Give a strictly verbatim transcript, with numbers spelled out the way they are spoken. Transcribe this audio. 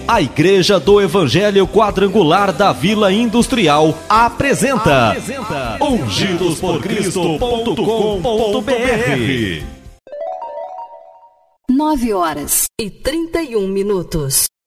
A Igreja do Evangelho Quadrangular da Vila Industrial apresenta, apresenta ungidos por cristo ponto com ponto br. nove horas e trinta e um minutos.